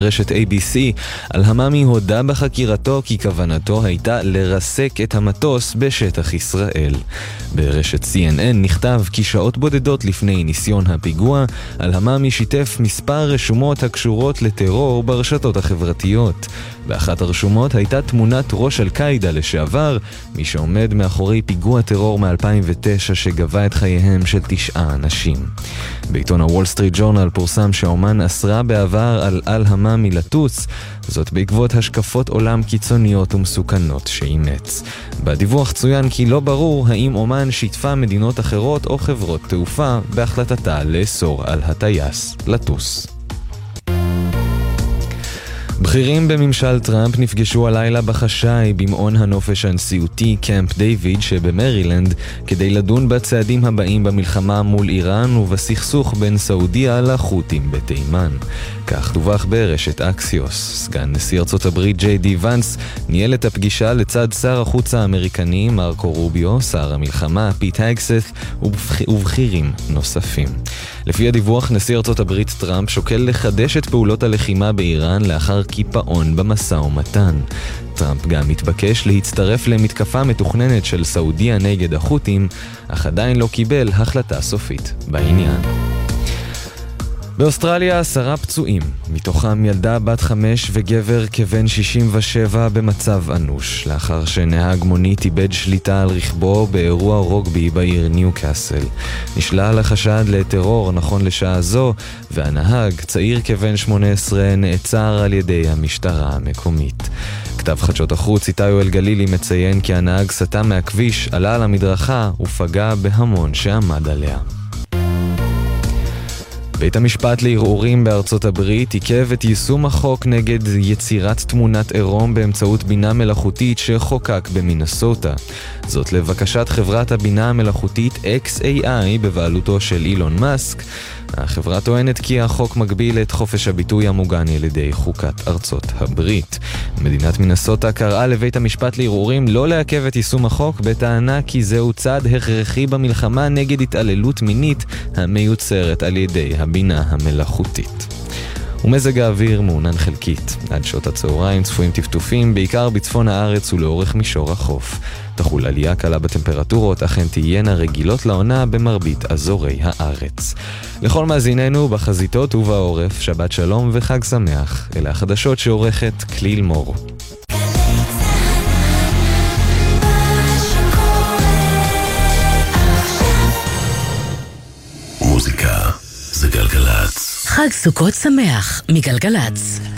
רשת ABC, אל-המאמי הודה בחקירתו כי כוונתו הייתה לרסק את המטוס בשטח ישראל. ברשת CNN נכתב כי שעות בודדות לפני ניסיון הפיגוע, אל-המאמי שיתף מספר רשומות הקשורות לטרור ברשתות החברתיות. באחת הרשומות הייתה תמונת ראש אל-קאידה לשעבר, מי שעומד מאחורי פיגוע טרור מ-2009 שגבה את חייהם של 9 אנשים. בעיתון הוול סטריט ג'ורנל פורסם שהאומן אסרה בעבר על אל-המאמי לטוס, זאת בעקבות השקפות עולם קיצוניות ומסוכנות שאימץ. בדיווח צוין כי לא ברור האם אומן שיתפה מדינות אחרות או חברות תעופה בהחלטתה לאסור על הטייס לטוס. בכירים בממשל טראמפ נפגשו הלילה בחשאי במעון הנופש הנשיאותי קמפ דיוויד שבמרילנד כדי לדון בצעדים הבאים במלחמה מול איראן ובסכסוך בין סעודיה לחות'ים בתימן. כך דווח ברשת אקסיוס. סגן נשיא ארצות הברית ג'יי די ונס ניהל את הפגישה לצד שר החוץ האמריקני מרקו רוביו, שר המלחמה פיט הגסת' ובכירים נוספים. לפי הדיווח, נשיא ארצות הברית טראמפ שוקל לחדש את פעולות הלחימה באיראן לאחר קיפאון במשא ומתן. טראמפ גם מתבקש להצטרף למתקפה מתוכננת של סעודיה נגד החות'ים, אך עדיין לא קיבל החלטה סופית בעניין. באוסטרליה 10 פצועים, מתוכם ילדה בת 5 וגבר כבן 67 במצב אנוש, לאחר שנהג מונית איבד שליטה על רכבו באירוע רוגבי בעיר ניוקאסל. נשלל החשד לטרור נכון לשעה זו, והנהג, צעיר כבן 18, נעצר על ידי המשטרה המקומית. כתב חדשות החוץ איתי יואל גלילי מציין כי הנהג סטה מהכביש, עלה על המדרכה ופגע בהמון שעמד עליה. בית המשפט לערעורים בארצות הברית עיכב את יישום החוק נגד יצירת תמונת עירום באמצעות בינה מלאכותית שחוקק במינסוטה. זאת לבקשת חברת הבינה המלאכותית XAI בבעלותו של אילון מאסק. החברה טוענת כי החוק מגביל את חופש הביטוי המוגן על ידי חוקת ארצות הברית. מדינת מינסוטה קראה לבית המשפט לערעורים לא לעכב את יישום החוק בטענה כי זהו צעד הכרחי במלחמה נגד התעללות מינית המיוצרת על ידי הבינה המלאכותית. ומזג האוויר מעונן חלקית. עד שעות הצהריים צפויים טפטופים, בעיקר בצפון הארץ ולאורך מישור החוף. תחול עלייה קלה בטמפרטורות, אכן תהיינה רגילות לעונה במרבית אזורי הארץ. לכל מאזיננו בחזיתות ובעורף, שבת שלום וחג שמח. אלה החדשות שעורכת כליל מור. מוזיקה זה גלגלץ. חג סוכות שמח מגלגלץ.